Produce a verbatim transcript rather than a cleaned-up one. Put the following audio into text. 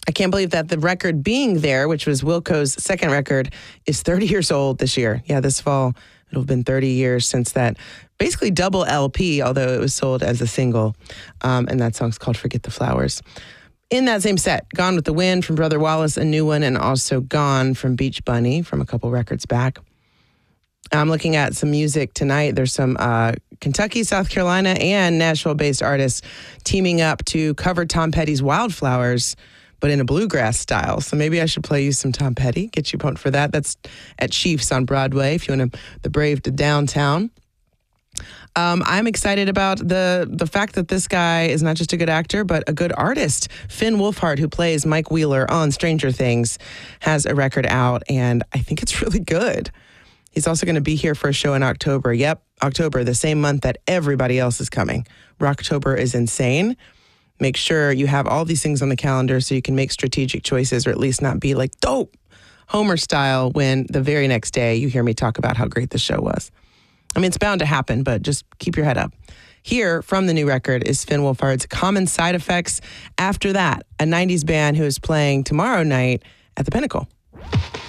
I can't believe that the record being there, which was Wilco's second record, is thirty years old this year. Yeah, this fall, it'll have been thirty years since that basically double L P, although it was sold as a single. Um, and that song's called Forget the Flowers. In that same set, Gone with the Wind from Brother Wallace, a new one, and also Gone from Beach Bunny from a couple records back. I'm looking at some music tonight. There's some uh, Kentucky, South Carolina, and Nashville-based artists teaming up to cover Tom Petty's Wildflowers, but in a bluegrass style. So maybe I should play you some Tom Petty, get you pumped for that. That's at Chiefs on Broadway, if you want to, the Brave to Downtown. Um, I'm excited about the the fact that this guy is not just a good actor, but a good artist. Finn Wolfhard, who plays Mike Wheeler on Stranger Things, has a record out, and I think it's really good. He's also going to be here for a show in October. Yep, October, the same month that everybody else is coming. Rocktober is insane. Make sure you have all these things on the calendar so you can make strategic choices, or at least not be like, dope, Homer style, when the very next day you hear me talk about how great the show was. I mean, it's bound to happen, but just keep your head up. Here, from the new record, is Finn Wolfhard's Common Side Effects. After that, a nineties band who is playing tomorrow night at the Pinnacle.